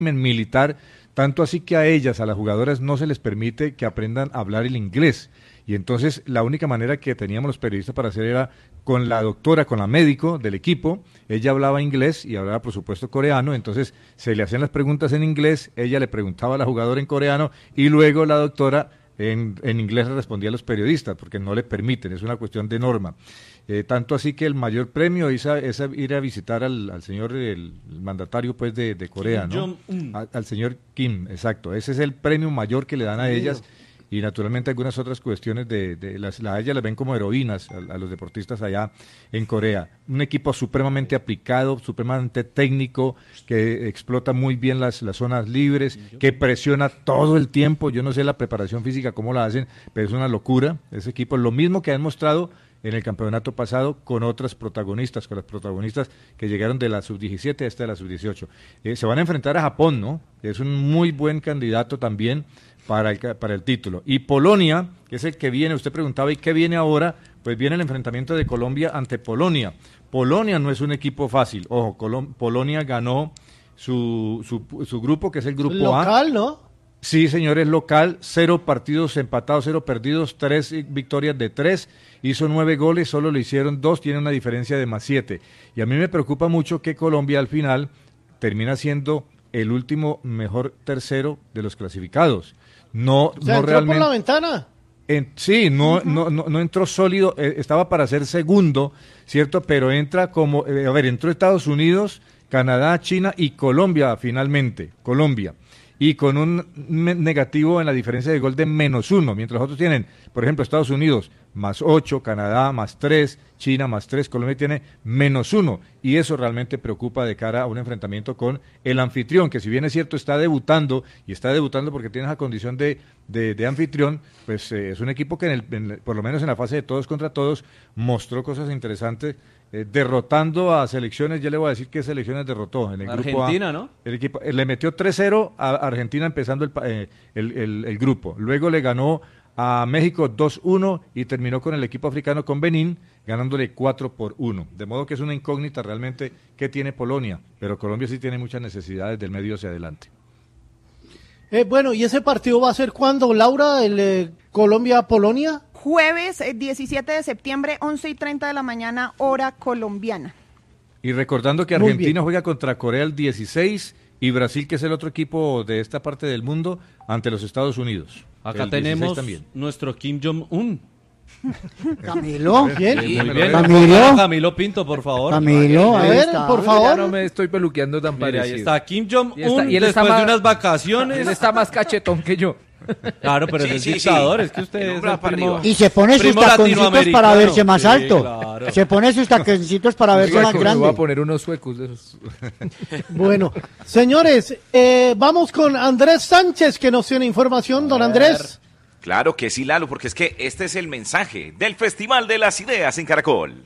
militar, tanto así que a ellas, a las jugadoras, no se les permite que aprendan a hablar el inglés. Y entonces la única manera que teníamos los periodistas para hacer era con la doctora, con la médico del equipo. Ella hablaba inglés y hablaba por supuesto coreano, entonces se le hacían las preguntas en inglés, ella le preguntaba a la jugadora en coreano y luego la doctora en inglés le respondía a los periodistas, porque no le permiten, es una cuestión de norma. Tanto así que el mayor premio es ir a visitar al señor, el mandatario pues de Corea, ¿no? Al señor Kim, exacto. Ese es el premio mayor que le dan a ellas. Y naturalmente algunas otras cuestiones a ellas las ven como heroínas a los deportistas allá en Corea. Un equipo supremamente aplicado, supremamente técnico, que explota muy bien las zonas libres, que presiona todo el tiempo. Yo no sé la preparación física cómo la hacen, pero es una locura. Ese equipo es lo mismo que han mostrado en el campeonato pasado con otras protagonistas, con las protagonistas que llegaron de la sub-17 a esta de la sub-18. Se van a enfrentar a Japón, ¿no? Es un muy buen candidato también para el título. Y Polonia, que es el que viene, usted preguntaba, ¿y qué viene ahora? Pues viene el enfrentamiento de Colombia ante Polonia. Polonia no es un equipo fácil. Ojo, Polonia ganó su grupo, que es el grupo local, A. Local, ¿no? Sí, señores, local, 0 partidos empatados, 0 perdidos, 3 victorias de 3, hizo 9 goles, solo le hicieron 2, tiene una diferencia de +7. Y a mí me preocupa mucho que Colombia al final termina siendo el último mejor tercero de los clasificados. No entró realmente. por la ventana. Sí, no entró sólido, estaba para ser segundo, ¿cierto? Pero entra como, entró Estados Unidos, Canadá, China y Colombia finalmente, Colombia. Y con un negativo en la diferencia de gol de -1, mientras los otros tienen, por ejemplo, Estados Unidos +8, Canadá +3, China +3, Colombia tiene -1, y eso realmente preocupa de cara a un enfrentamiento con el anfitrión, que si bien es cierto está debutando, y está debutando porque tiene esa condición de anfitrión, pues es un equipo que por lo menos en la fase de todos contra todos mostró cosas interesantes, derrotando a selecciones. Ya le voy a decir qué selecciones derrotó en el grupo Argentina, A. ¿no? El equipo le metió 3-0 a Argentina empezando el grupo. Luego le ganó a México 2-1 y terminó con el equipo africano, con Benín, ganándole 4-1. De modo que es una incógnita realmente qué tiene Polonia, pero Colombia sí tiene muchas necesidades del medio hacia adelante. Bueno, ¿y ese partido va a ser cuándo, Laura? ¿El Colombia-Polonia? Jueves 17 de septiembre, 11:30 de la mañana, hora colombiana. Y recordando que Argentina juega contra Corea el 16 y Brasil, que es el otro equipo de esta parte del mundo, ante los Estados Unidos. Acá tenemos nuestro Kim Jong-un. Camilo, ¿quién? Camilo Pinto, por favor. Camilo, a ver, por favor. Ya no me estoy peluqueando tan parecido. Ahí está Kim Jong-un, y él después está de unas vacaciones. Él está más cachetón que yo. Claro, pero es dictador, es que usted es el primo. Y se pone sus taconcitos para verse más alto. Claro. Se pone sus taconcitos para verse más grande. Voy a poner unos suecos de esos. Bueno, señores, vamos con Andrés Sánchez, que nos tiene información. Don Andrés. Claro que sí, Lalo, porque es que este es el mensaje del Festival de las Ideas en Caracol.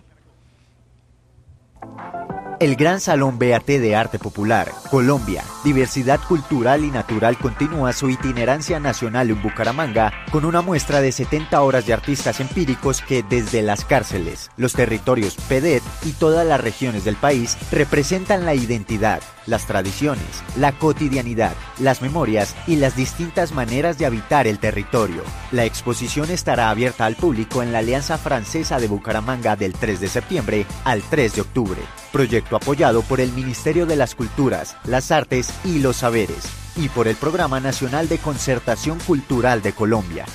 El Gran Salón BAT de Arte Popular, Colombia, Diversidad Cultural y Natural continúa su itinerancia nacional en Bucaramanga con una muestra de 70 horas de artistas empíricos que desde las cárceles, los territorios PEDET y todas las regiones del país representan la identidad, las tradiciones, la cotidianidad, las memorias y las distintas maneras de habitar el territorio. La exposición estará abierta al público en la Alianza Francesa de Bucaramanga del 3 de septiembre al 3 de octubre. Proyecto apoyado por el Ministerio de las Culturas, las Artes y los Saberes y por el Programa Nacional de Concertación Cultural de Colombia.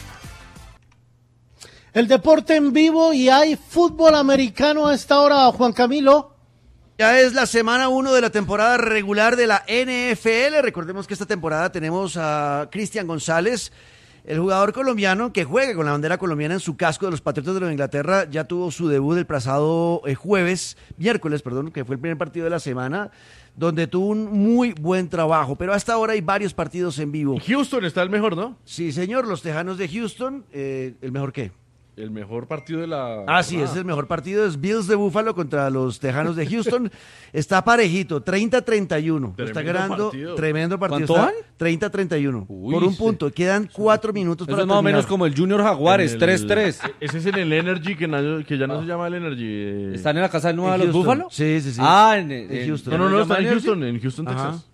El deporte en vivo, y hay fútbol americano a esta hora, Juan Camilo. Ya es la semana 1 de la temporada regular de la NFL. Recordemos que esta temporada tenemos a Cristian González, el jugador colombiano que juega con la bandera colombiana en su casco de los Patriotas de Nueva Inglaterra. Ya tuvo su debut el pasado miércoles, que fue el primer partido de la semana, donde tuvo un muy buen trabajo. Pero hasta ahora hay varios partidos en vivo. Houston está el mejor, ¿no? Sí, señor, los Tejanos de Houston. ¿El mejor qué? El mejor partido de la... Sí, es el mejor partido, es Bills de Buffalo contra los Tejanos de Houston. Está parejito, 30-31. Está ganando, partido. Tremendo partido. ¿Cuánto van? 30-31, por un punto. Quedan 4 minutos para Eso es más o menos como el Junior Jaguares, 3-3. Ese es en el Energy, que ya no se llama el Energy. ¿Están en la casa del nuevo de los Houston. Búfalos? Sí. En Houston. No, está en Houston, Texas.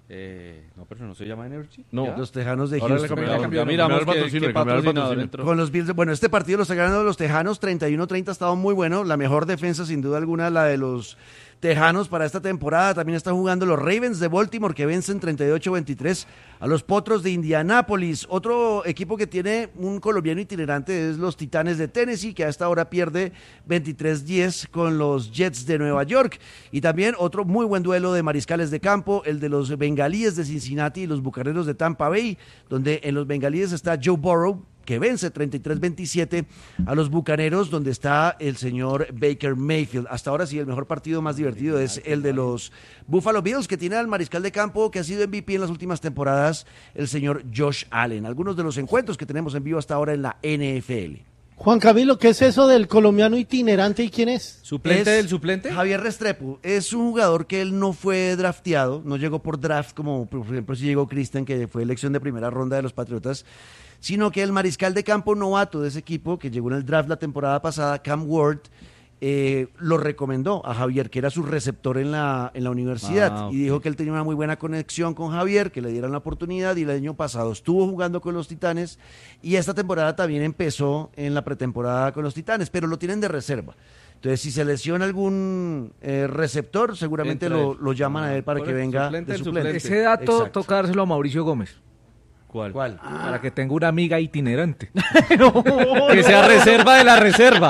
No, pero no se llama Energy. No. Los Tejanos de Ahora le Houston. cambiaron, Ya miramos cambiaron el qué patrocinio. patrocinador. Con los Bills, bueno, este partido lo está ganando los Tejanos 31-30, ha estado muy bueno. La mejor defensa, sin duda alguna, la de los Tejanos para esta temporada. También están jugando los Ravens de Baltimore, que vencen 38-23 a los Potros de Indianápolis. Otro equipo que tiene un colombiano itinerante es los Titanes de Tennessee, que a esta hora pierde 23-10 con los Jets de Nueva York. Y también otro muy buen duelo de mariscales de campo, el de los Bengalíes de Cincinnati y los Bucaneros de Tampa Bay, donde en los Bengalíes está Joe Burrow, que vence 33-27 a los Bucaneros, donde está el señor Baker Mayfield. Hasta ahora sí, el mejor partido más divertido es el de los Buffalo Bills, que tiene al mariscal de campo que ha sido MVP en las últimas temporadas, el señor Josh Allen. Algunos de los encuentros que tenemos en vivo hasta ahora en la NFL. Juan Camilo, ¿qué es eso del colombiano itinerante y quién es? ¿Suplente del suplente? Javier Restrepo es un jugador que él no fue drafteado, no llegó por draft como por ejemplo si llegó Christian, que fue elección de primera ronda de los Patriotas, sino que el mariscal de campo novato de ese equipo, que llegó en el draft la temporada pasada, Cam Ward, lo recomendó a Javier, que era su receptor en la universidad, y dijo que él tenía una muy buena conexión con Javier, que le dieran la oportunidad, y el año pasado estuvo jugando con los Titanes, y esta temporada también empezó en la pretemporada con los Titanes, pero lo tienen de reserva. Entonces, si se lesiona algún receptor, seguramente lo llaman a él para que venga de suplente. Ese dato toca dárselo a Mauricio Gómez. ¿Cuál? Para que tenga una amiga itinerante. Que sea reserva de la reserva.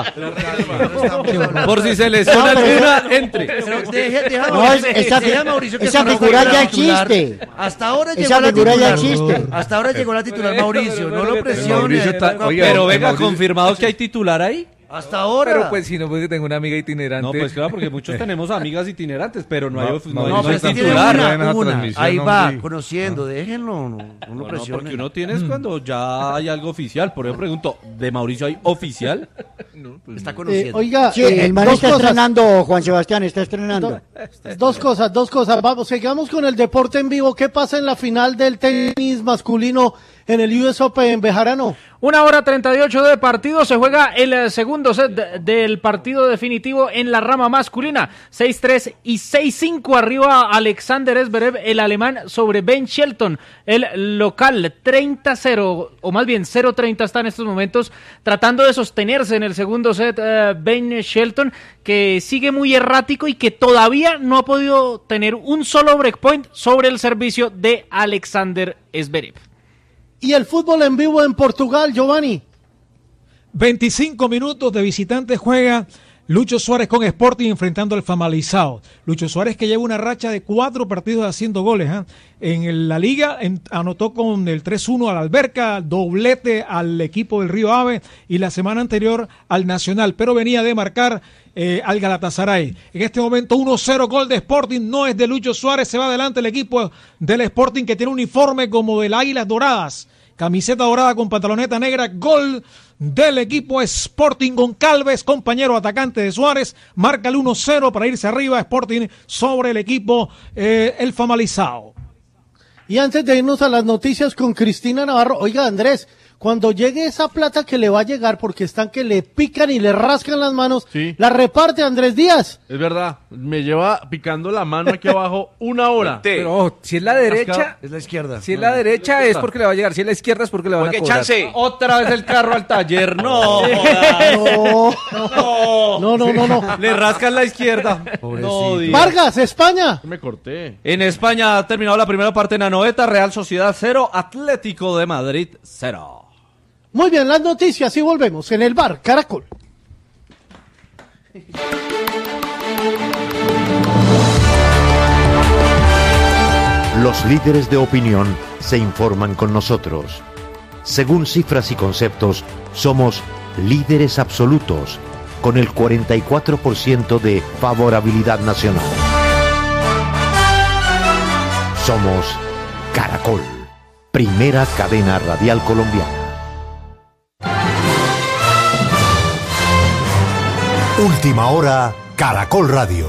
Por si se lesiona alguna, entre. Deja Mauricio que esa figura ya existe. Hasta ahora esa figura ya existe. Hasta ahora llegó la titular Mauricio, no lo presione. Pero venga, confirmado que hay titular ahí. Hasta ahora. Pero pues si no, pues que tengo una amiga itinerante. No, pues claro, porque muchos tenemos amigas itinerantes, pero no hay pero titular. una. Ahí va, conociendo, déjenlo, no lo presionen. Porque uno tiene es cuando ya hay algo oficial. Por eso pregunto, ¿de Mauricio hay oficial? No, pues está conociendo. Oiga, sí, el man está estrenando, Juan Sebastián, está estrenando. Dos cosas. Vamos, sigamos con el deporte en vivo. ¿Qué pasa en la final del tenis masculino en el US Open en Bejarano? 1:38 de partido, se juega el segundo set del partido definitivo en la rama masculina. 6-3 y 6-5 arriba Alexander Zverev, el alemán, sobre Ben Shelton, el local. 30-0, o más bien 0-30 está en estos momentos, tratando de sostenerse en el segundo set Ben Shelton, que sigue muy errático y que todavía no ha podido tener un solo breakpoint sobre el servicio de Alexander Zverev. Y el fútbol en vivo en Portugal, Giovanni. 25 minutos de visitante juega Lucho Suárez con Sporting enfrentando al Famalicão. Lucho Suárez, que lleva una racha de 4 partidos haciendo goles. En la liga anotó con el 3-1 al Alberca, doblete al equipo del Río Ave y la semana anterior al Nacional, pero venía de marcar al Galatasaray. En este momento 1-0 gol de Sporting, no es de Lucho Suárez, se va adelante el equipo del Sporting, que tiene un uniforme como del Águilas Doradas, camiseta dorada con pantaloneta negra. Gol del equipo Sporting Goncalves, compañero atacante de Suárez, marca el 1-0 para irse arriba Sporting sobre el equipo el Famalicão. Y antes de irnos a las noticias con Cristina Navarro, oiga Andrés, cuando llegue esa plata que le va a llegar, porque están que le pican y le rascan las manos, sí, la reparte Andrés Díaz. Es verdad, me lleva picando la mano aquí abajo 1 hora. Pero si es la derecha, es la izquierda. Si es la derecha es porque le va a llegar, si es la izquierda es porque le van a cobrar. Chance. Otra vez el carro al taller, no. No. Le rascan la izquierda. No, Vargas, España. Me corté. En España ha terminado la primera parte en Anoeta, Real Sociedad 0, Atlético de Madrid 0. Muy bien, las noticias y volvemos en el bar Caracol. Los líderes de opinión se informan con nosotros. Según cifras y conceptos, somos líderes absolutos, con el 44% de favorabilidad nacional. Somos Caracol, primera cadena radial colombiana. Última hora, Caracol Radio.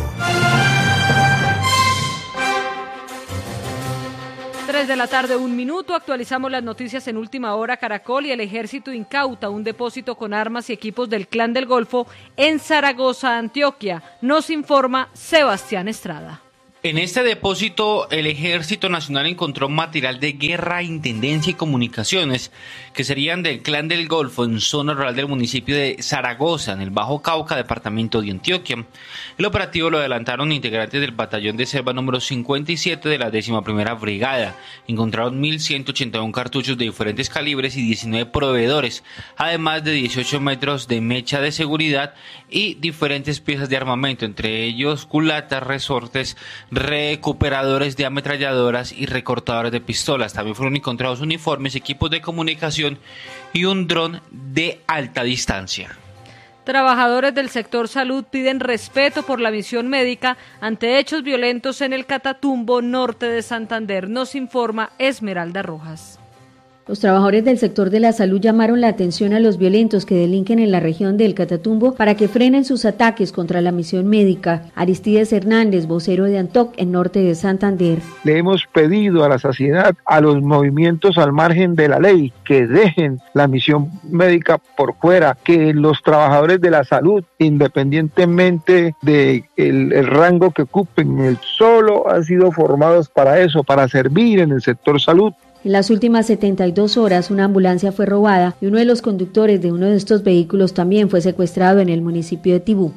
3:01 p.m, actualizamos las noticias en Última Hora Caracol. Y el ejército incauta un depósito con armas y equipos del Clan del Golfo en Zaragoza, Antioquia. Nos informa Sebastián Estrada. En este depósito, el Ejército Nacional encontró material de guerra, intendencia y comunicaciones que serían del Clan del Golfo en zona rural del municipio de Zaragoza, en el Bajo Cauca, departamento de Antioquia. El operativo lo adelantaron integrantes del batallón de selva número 57 de la 11ª Brigada. Encontraron 1.181 cartuchos de diferentes calibres y 19 proveedores, además de 18 metros de mecha de seguridad y diferentes piezas de armamento, entre ellos culatas, resortes, recuperadores de ametralladoras y recortadores de pistolas. También fueron encontrados uniformes, equipos de comunicación y un dron de alta distancia. Trabajadores del sector salud piden respeto por la misión médica ante hechos violentos en el Catatumbo, norte de Santander. Nos informa Esmeralda Rojas. Los trabajadores del sector de la salud llamaron la atención a los violentos que delinquen en la región del Catatumbo para que frenen sus ataques contra la misión médica. Aristides Hernández, vocero de ANTOC en norte de Santander. Le hemos pedido a la saciedad, a los movimientos al margen de la ley, que dejen la misión médica por fuera, que los trabajadores de la salud, independientemente de el rango que ocupen, solo han sido formados para eso, para servir en el sector salud. En las últimas 72 horas, una ambulancia fue robada y uno de los conductores de uno de estos vehículos también fue secuestrado en el municipio de Tibú.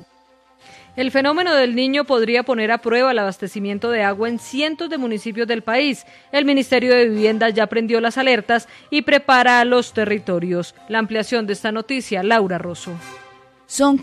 El fenómeno del Niño podría poner a prueba el abastecimiento de agua en cientos de municipios del país. El Ministerio de Vivienda ya prendió las alertas y prepara a los territorios. La ampliación de esta noticia, Laura Rosso. Son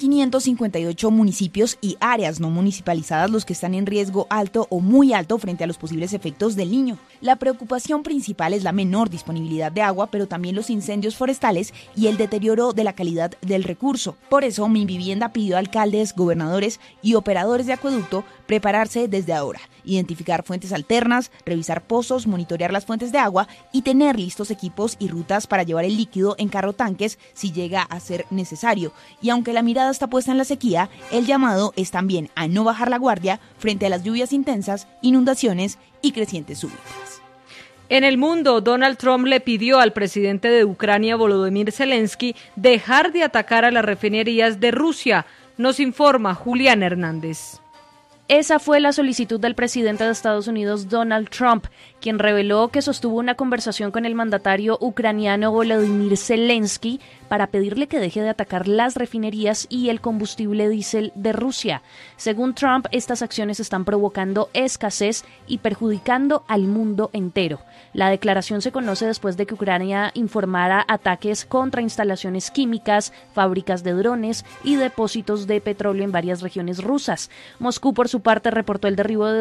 558 municipios y áreas no municipalizadas los que están en riesgo alto o muy alto frente a los posibles efectos del Niño. La preocupación principal es la menor disponibilidad de agua, pero también los incendios forestales y el deterioro de la calidad del recurso. Por eso, Mi Vivienda pidió a alcaldes, gobernadores y operadores de acueducto prepararse desde ahora, identificar fuentes alternas, revisar pozos, monitorear las fuentes de agua y tener listos equipos y rutas para llevar el líquido en carrotanques si llega a ser necesario. Y aunque la mirada está puesta en la sequía, el llamado es también a no bajar la guardia frente a las lluvias intensas, inundaciones y crecientes súbitas. En el mundo, Donald Trump le pidió al presidente de Ucrania, Volodymyr Zelensky, dejar de atacar a las refinerías de Rusia. Nos informa Julián Hernández. Esa fue la solicitud del presidente de Estados Unidos, Donald Trump, quien reveló que sostuvo una conversación con el mandatario ucraniano Volodymyr Zelensky para pedirle que deje de atacar las refinerías y el combustible diésel de Rusia. Según Trump, estas acciones están provocando escasez y perjudicando al mundo entero. La declaración se conoce después de que Ucrania informara ataques contra instalaciones químicas, fábricas de drones y depósitos de petróleo en varias regiones rusas. Moscú, por su parte, reportó el derribo de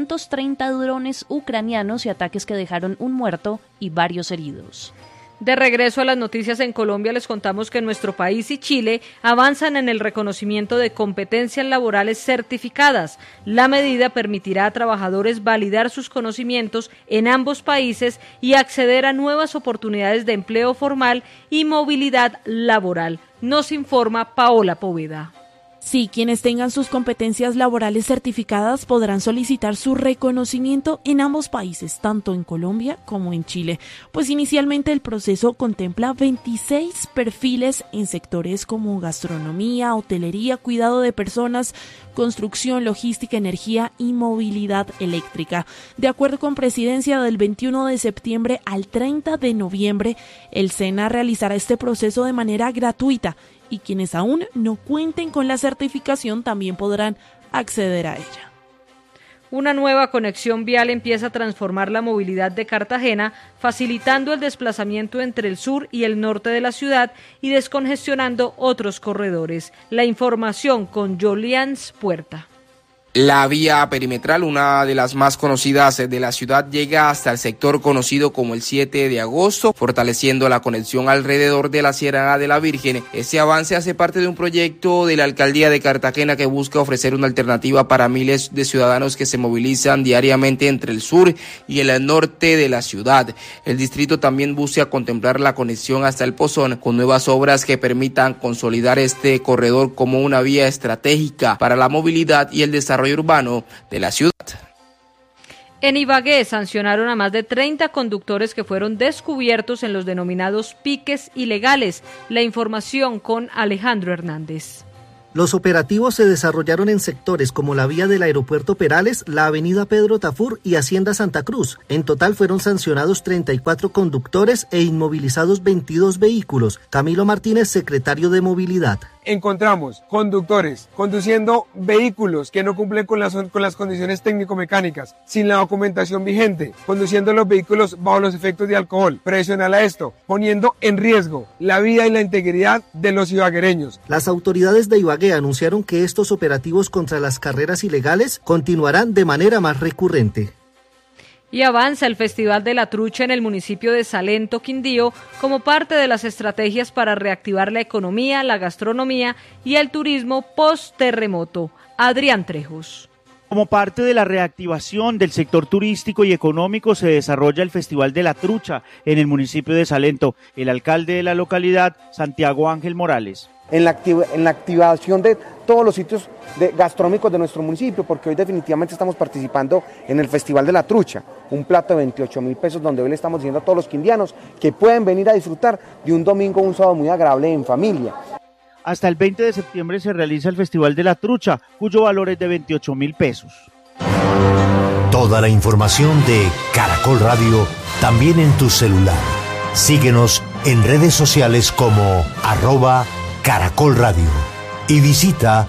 230 drones ucranianos y ataques que dejaron un muerto y varios heridos. De regreso a las noticias en Colombia, les contamos que nuestro país y Chile avanzan en el reconocimiento de competencias laborales certificadas. La medida permitirá a trabajadores validar sus conocimientos en ambos países y acceder a nuevas oportunidades de empleo formal y movilidad laboral. Nos informa Paola Poveda. Sí, quienes tengan sus competencias laborales certificadas podrán solicitar su reconocimiento en ambos países, tanto en Colombia como en Chile, pues inicialmente el proceso contempla 26 perfiles en sectores como gastronomía, hotelería, cuidado de personas, construcción, logística, energía y movilidad eléctrica. De acuerdo con Presidencia, del 21 de septiembre al 30 de noviembre, el SENA realizará este proceso de manera gratuita y quienes aún no cuenten con la certificación también podrán acceder a ella. Una nueva conexión vial empieza a transformar la movilidad de Cartagena, facilitando el desplazamiento entre el sur y el norte de la ciudad y descongestionando otros corredores. La información con Jolians Puerta. La vía perimetral, una de las más conocidas de la ciudad, llega hasta el sector conocido como el 7 de agosto, fortaleciendo la conexión alrededor de la Sierra de la Virgen. Este avance hace parte de un proyecto de la Alcaldía de Cartagena que busca ofrecer una alternativa para miles de ciudadanos que se movilizan diariamente entre el sur y el norte de la ciudad. El distrito también busca contemplar la conexión hasta el Pozón con nuevas obras que permitan consolidar este corredor como una vía estratégica para la movilidad y el desarrollo urbano de la ciudad. En Ibagué sancionaron a más de 30 conductores que fueron descubiertos en los denominados piques ilegales. La información con Alejandro Hernández. Los operativos se desarrollaron en sectores como la vía del Aeropuerto Perales, la avenida Pedro Tafur y Hacienda Santa Cruz. En total fueron sancionados 34 conductores e inmovilizados 22 vehículos. Camilo Martínez, secretario de Movilidad. Encontramos conductores conduciendo vehículos que no cumplen con las condiciones técnico-mecánicas, sin la documentación vigente, conduciendo los vehículos bajo los efectos de alcohol. Adicional a esto, poniendo en riesgo la vida y la integridad de los ibaguereños. Las autoridades de Ibagué anunciaron que estos operativos contra las carreras ilegales continuarán de manera más recurrente. Y avanza el Festival de la Trucha en el municipio de Salento, Quindío, como parte de las estrategias para reactivar la economía, la gastronomía y el turismo post-terremoto. Adrián Trejos. Como parte de la reactivación del sector turístico y económico se desarrolla el Festival de la Trucha en el municipio de Salento. El alcalde de la localidad, Santiago Ángel Morales. En la activación de todos los sitios gastronómicos de nuestro municipio, porque hoy definitivamente estamos participando en el Festival de la Trucha, un plato de 28.000 pesos donde hoy le estamos diciendo a todos los quindianos que pueden venir a disfrutar de un domingo, un sábado muy agradable en familia. Hasta el 20 de septiembre se realiza el Festival de la Trucha, cuyo valor es de 28.000 pesos. Toda la información de Caracol Radio también en tu celular. Síguenos en redes sociales como @Caracol Radio y visita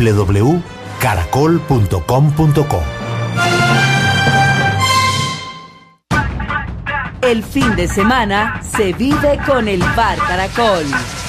www.caracol.com.co. El fin de semana se vive con el Bar Caracol.